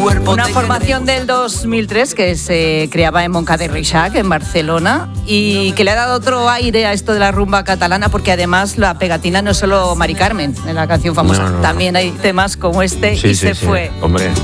Una formación del 2003 que se creaba en Montcada i Reixac, en Barcelona, y que le ha dado otro aire a esto de la rumba catalana, porque además la pegatina no es solo Mari Carmen, en la canción famosa, también hay temas como este, Sí, y sí, se sí. fue. Hombre.